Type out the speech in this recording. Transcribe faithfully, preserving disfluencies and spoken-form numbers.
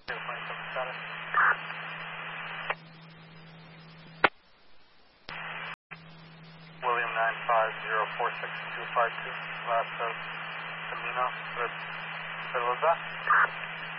twenty-seven status. William nine five zero four six two five two, last of Camino, what was that?